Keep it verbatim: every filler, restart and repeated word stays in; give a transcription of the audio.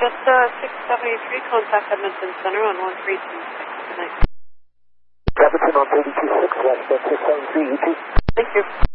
just uh, six seventy-three, contact Edmonton Center on one three two six. Good night. Edmonton on thirty-two six, Westbrook six seven three, you too. Thank you.